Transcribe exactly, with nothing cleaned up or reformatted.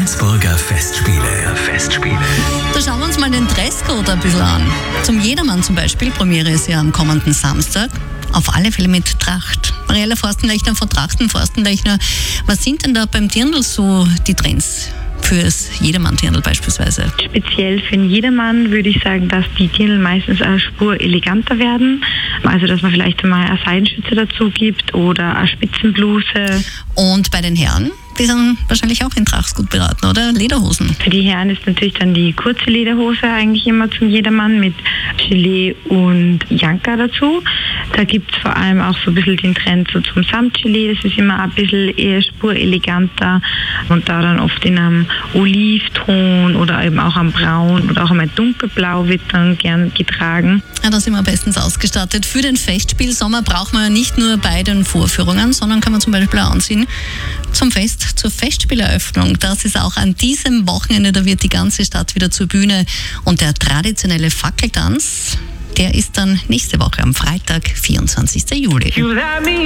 Salzburger Festspiele. Festspiele. Da schauen wir uns mal den Dresscode ein bisschen an. Zum Jedermann zum Beispiel, Premiere ist ja am kommenden Samstag. Auf alle Fälle mit Tracht. Mariella Forstenlechner von Trachten Forstenlechner, was sind denn da beim Dirndl so die Trends fürs Jedermann-Dirndl beispielsweise? Speziell für den Jedermann würde ich sagen, dass die Dirndl meistens eine Spur eleganter werden. Also dass man vielleicht mal eine Seidenschürze dazu gibt oder eine Spitzenbluse. Und bei den Herren? Die sind wahrscheinlich auch in Tracht gut beraten, oder? Lederhosen. Für die Herren ist natürlich dann die kurze Lederhose eigentlich immer zum Jedermann mit Gilet und Janka dazu. Da gibt es vor allem auch so ein bisschen den Trend so zum Samtgilet. Das ist immer ein bisschen eher spureleganter und da dann oft in einem Olivton oder eben auch am Braun oder auch einmal dunkelblau wird dann gern getragen. Ja, da sind wir bestens ausgestattet. Für den Festspielsommer braucht man ja nicht nur bei den Vorführungen, sondern kann man zum Beispiel auch anziehen zum Fest, zur Festspieleröffnung. Das ist auch an diesem Wochenende, da wird die ganze Stadt wieder zur Bühne. Und der traditionelle Fackeltanz, der ist dann nächste Woche am Freitag, vierundzwanzigsten Juli.